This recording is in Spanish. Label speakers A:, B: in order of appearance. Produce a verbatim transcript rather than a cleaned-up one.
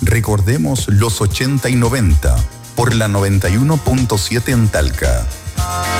A: Recordemos los ochenta y noventa por la noventa y uno punto siete en Talca.